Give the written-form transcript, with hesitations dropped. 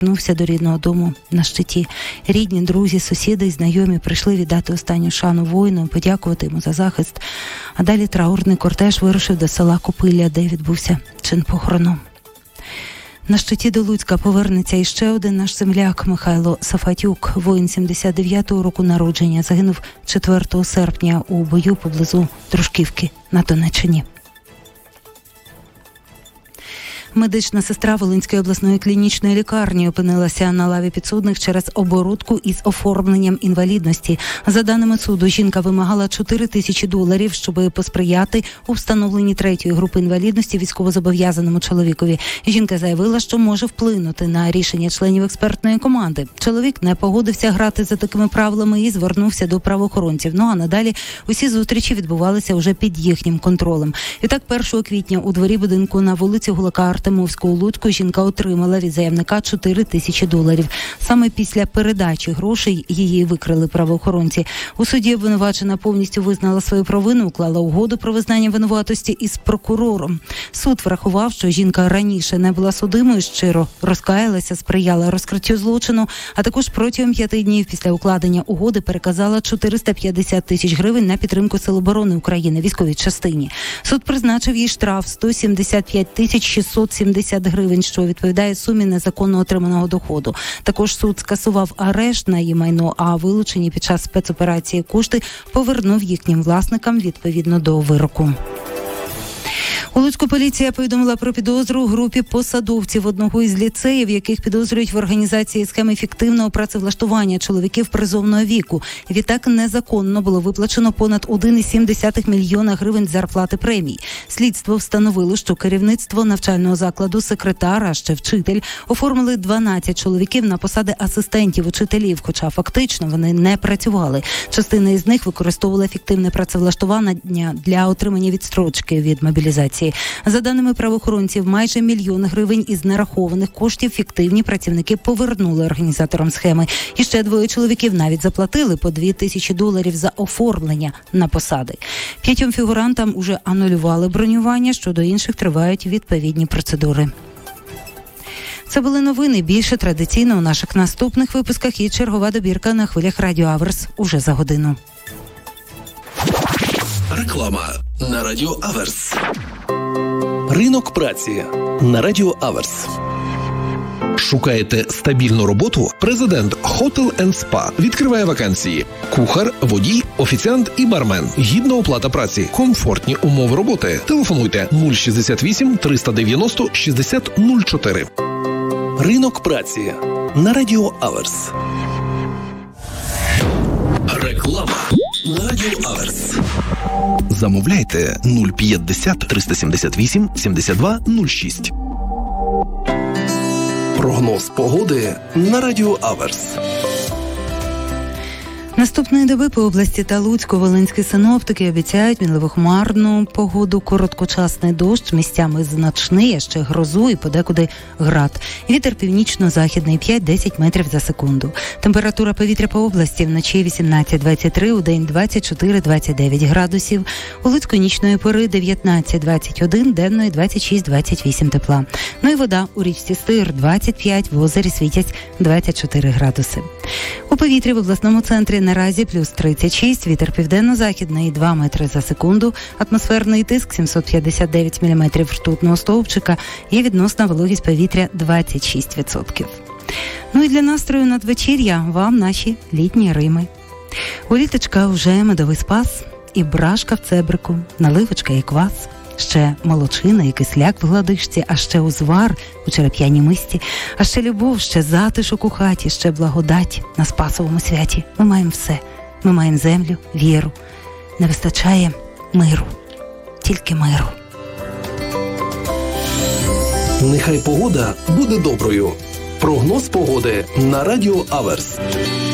повернувся до рідного дому на щиті. Рідні, друзі, сусіди і знайомі прийшли віддати останню шану воїну, подякувати йому за захист. А далі траурний кортеж вирушив до села Копилля, де відбувся чин похорону. На щиті до Луцька повернеться іще один наш земляк Михайло Сафатюк. Воїн 79-го року народження загинув 4 серпня у бою поблизу Дружківки на Донеччині. Медична сестра Волинської обласної клінічної лікарні опинилася на лаві підсудних через оборудку із оформленням інвалідності. За даними суду, жінка вимагала $4000, щоб посприяти у встановленні 3-ї групи інвалідності військовозобов'язаному чоловікові. Жінка заявила, що може вплинути на рішення членів експертної команди. Чоловік не погодився грати за такими правилами і звернувся до правоохоронців. Ну а надалі усі зустрічі відбувалися вже під їхнім контролем. І так 1 квітня у дворі будинку на вулиці Гулака Артемовського у Луцьку жінка отримала від заявника $4000. Саме після передачі грошей її викрили правоохоронці. У суді обвинувачена повністю визнала свою провину, уклала угоду про визнання винуватості із прокурором. Суд врахував, що жінка раніше не була судимою, щиро розкаялася, сприяла розкриттю злочину, а також протягом 5 днів після укладення угоди переказала $450 000 на підтримку Сил оборони України військовій частині. Суд призначив їй штраф $175 670, що відповідає сумі незаконно отриманого доходу. Також суд скасував арешт на її майно, а вилучені під час спецоперації кошти повернув їхнім власникам відповідно до вироку. У Луцьку поліція повідомила про підозру групі посадовців одного із ліцеїв, яких підозрюють в організації схеми фіктивного працевлаштування чоловіків призовного віку. Відтак незаконно було виплачено понад 1,7 мільйона гривень зарплати премій. Слідство встановило, що керівництво навчального закладу, секретар, а ще вчитель оформили 12 чоловіків на посади асистентів учителів, хоча фактично вони не працювали. Частина із них використовувала фіктивне працевлаштування для отримання відстрочки від мобілізації. За даними правоохоронців, майже $1 мільйон із нерахованих коштів фіктивні працівники повернули організаторам схеми. І ще 2 чоловіків навіть заплатили по $2000 за оформлення на посади. 5 фігурантам уже анулювали бронювання, щодо інших тривають відповідні процедури. Це були новини. Більше традиційно у наших наступних випусках і чергова добірка на хвилях Радіо Аверс уже за годину. Реклама на Радіо Аверс. Ринок праці на Радіо Аверс. Шукаєте стабільну роботу? Президент Hotel & Spa відкриває вакансії. Кухар, водій, офіціант і бармен. Гідна оплата праці. Комфортні умови роботи. Телефонуйте 068 390 60 04. Ринок праці на Радіо Аверс. Реклама на Радіо Аверс. Замовляйте 050 378 72 06. Прогноз погоди на Радіо Аверс. Наступної доби по області та Луцьку волинські синоптики обіцяють мінливо-хмарну погоду, короткочасний дощ, місцями значний, а ще грозу і подекуди град. Вітер північно-західний 5-10 метрів за секунду. Температура повітря по області вночі 18-23, у день 24-29 градусів. У Луцьку нічної пори 19-21, денної 26-28 тепла. Ну і вода у річці Стир 25, в озері світять 24 градуси. У повітрі в обласному центрі наразі плюс 36, вітер південно-західний 2 метри за секунду, атмосферний тиск 759 мм ртутного стовпчика, є відносна вологість повітря 26%. Ну і для настрою надвечір'я вам наші літні Рими. У літочка вже медовий спас, і брашка в цебрику, наливочка і квас. Ще молочина і кисляк в гладишці, а ще узвар у череп'яній мисті, а ще любов, ще затишок у хаті, ще благодать на Спасовому святі. Ми маємо все. Ми маємо землю, віру. Не вистачає миру. Тільки миру. Нехай погода буде доброю. Прогноз погоди на Радіо Аверс.